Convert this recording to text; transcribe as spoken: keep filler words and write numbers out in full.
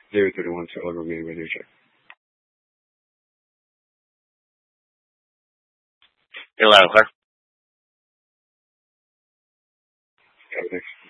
zero three one to Oliver Media Radio Check. You're loud, Clark. Okay, thanks.